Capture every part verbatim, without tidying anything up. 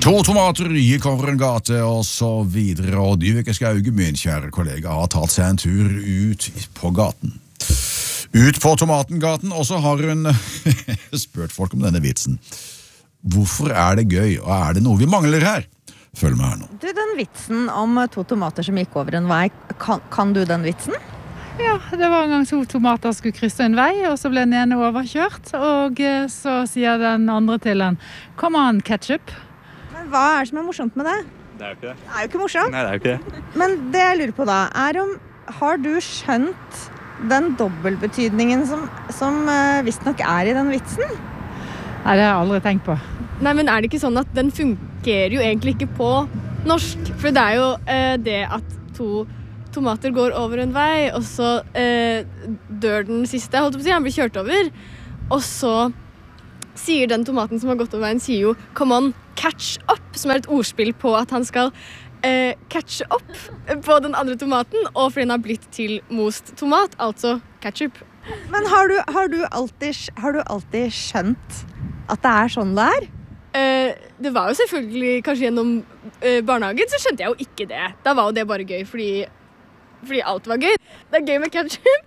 To tomater gikk over en gate og så videre, og Dyveke Skauge, min kjære kollega, har tatt seg en tur ut på gaten. Ut på Tomatengaten, og så har hun spurt folk om denne vitsen. Hvorfor er det gøy, og er det noe vi mangler her? Følg med her nå. Du, den vitsen om to tomater som gikk over en vei, kan, kan du den vitsen? Ja, det var en gang to tomater skulle krysse en vei, og så ble den ene overkjørt, og så sier den andre til den, come on, ketchup. Men hva er det som er morsomt med det? Det er jo ikke det. Det er jo ikke morsomt. Nei, det er jo ikke det. Men det jeg lurer på da, er om, har du skjønt den dobbeltbetydningen som, som uh, visstnok er i den vitsen? Nei, det har jeg aldri tenkt på. Nei, men er det ikke sånn at den fungerer jo egentlig ikke på norsk? For det er jo eh, det at to tomater går over en vei, og så eh, dør den siste, holdt jeg på å si, han blir kjørt over, og så sier den tomaten som har gått over veien, sier jo, come on, catch up, som er et ordspill på at han skal eh, catche opp på den andre tomaten, og fordi den har blitt til most tomat, altså ketchup. Men har du, har du, alltid, har du alltid skjønt at det er sånn det er? Eh, det var jo selvfølgelig, kanskje gjennom eh, barnehagen, så skjønte jeg jo ikke det. Da var jo det bare gøy, fordi, fordi alt var gøy. Det er gøy med ketchup.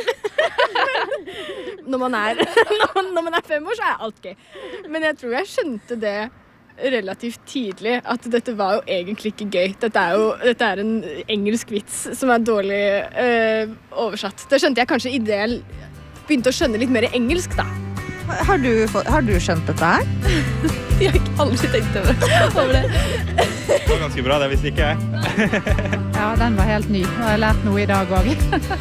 når, man er, når man er fem år, så er alt gøy. Men jeg tror jeg skjønte det relativt tidlig, at dette var jo egentlig ikke gøy. Dette er jo dette er en engelsk vits som er dårlig eh, oversatt. Det skjønte jeg kanskje i det jeg begynte å skjønne litt mer engelsk, da. Har du, har du skjønt dette her? Jeg har aldri tenkt over det. Det var ganske bra, det visste ikke jeg. Ja, den var helt ny, og jeg har lært noe i dag også.